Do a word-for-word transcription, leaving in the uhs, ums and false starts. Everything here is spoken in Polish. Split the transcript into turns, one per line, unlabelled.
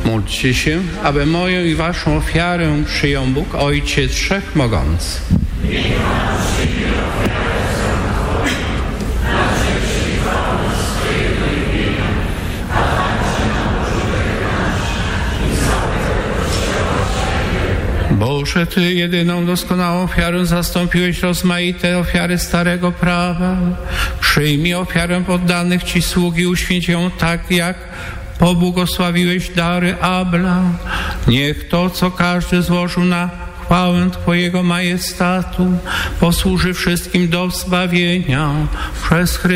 Módlcie się, aby moją i waszą ofiarę przyjął Bóg, Ojciec Wszechmogący. Boże, Ty jedyną doskonałą ofiarę zastąpiłeś rozmaite ofiary starego prawa. Przyjmij ofiarę poddanych Ci sług i uświęć ją tak, jak pobłogosławiłeś dary Abla. Niech to, co każdy złożył na chwałę Twojego majestatu, posłuży wszystkim do zbawienia przez Chrystusa.